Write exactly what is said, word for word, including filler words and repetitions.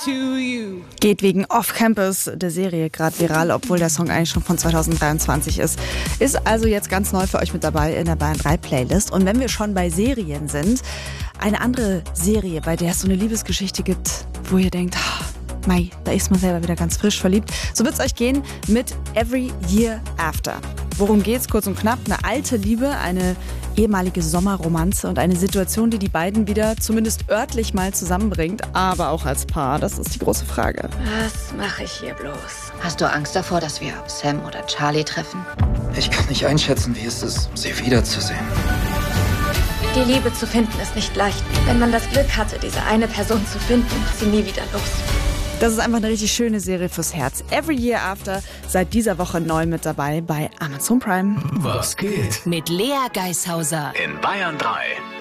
to you. Geht wegen Off-Campus der Serie gerade viral, obwohl der Song eigentlich schon von zweitausenddreiundzwanzig ist. Ist also jetzt ganz neu für euch mit dabei in der Bayern drei Playlist. Und wenn wir schon bei Serien sind, eine andere Serie, bei der es so eine Liebesgeschichte gibt, wo ihr denkt, Mei, da ist man selber wieder ganz frisch verliebt. So wird es euch gehen mit Every Year After. Worum geht's? Kurz und knapp. Eine alte Liebe, eine ehemalige Sommerromanze und eine Situation, die die beiden wieder zumindest örtlich mal zusammenbringt, aber auch als Paar. Das ist die große Frage. Was mache ich hier bloß? Hast du Angst davor, dass wir Sam oder Charlie treffen? Ich kann nicht einschätzen, wie es ist, sie wiederzusehen. Die Liebe zu finden ist nicht leicht. Wenn man das Glück hatte, diese eine Person zu finden, ist sie nie wieder los. Das ist einfach eine richtig schöne Serie fürs Herz. Every Year After, seit dieser Woche neu mit dabei bei Amazon Prime. Was geht? Mit Lea Geishauser In Bayern drei.